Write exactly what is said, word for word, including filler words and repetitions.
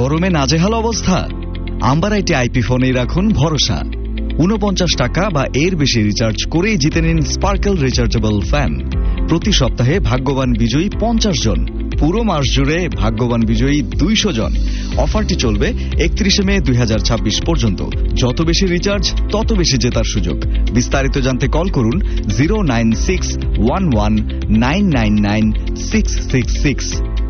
গরমে নাজেহাল অবস্থা? আম্বারাইটে আইপি ফোনেই রাখুন ভরসা। উনপঞ্চাশ টাকা বা এর বেশি রিচার্জ করেই জিতে নিন স্পার্কেল রিচার্জেবল ফ্যান। প্রতি সপ্তাহে ভাগ্যবান বিজয়ী পঞ্চাশ জন, পুরো মাস জুড়ে ভাগ্যবান বিজয়ী দুইশো জন। অফারটি চলবে একত্রিশে মে দুই হাজার ছাব্বিশ পর্যন্ত। যত বেশি রিচার্জ তত বেশি জেতার সুযোগ। বিস্তারিত জানতে কল করুন zero nine six one one nine nine nine six six six